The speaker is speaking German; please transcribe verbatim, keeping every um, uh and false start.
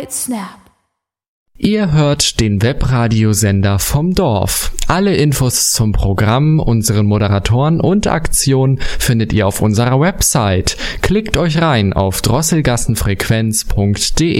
right snap. Ihr hört den Webradiosender vom Dorf. Alle Infos zum Programm, unseren Moderatoren und Aktionen findet ihr auf unserer Website. Klickt euch rein auf drosselgassenfrequenz punkt de.